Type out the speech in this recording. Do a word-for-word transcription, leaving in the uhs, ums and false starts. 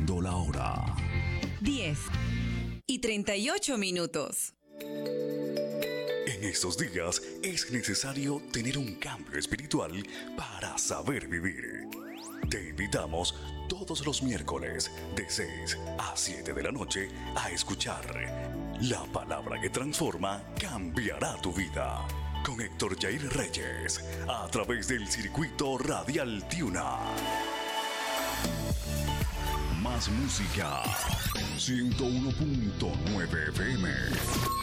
Siendo la hora diez y treinta y ocho minutos. En estos días es necesario tener un cambio espiritual para saber vivir. Te invitamos todos los miércoles de seis a siete de la noche a escuchar La Palabra que Transforma Cambiará tu Vida con Héctor Jair Reyes a través del circuito radial Tiuna. Más música. ciento uno punto nueve F M.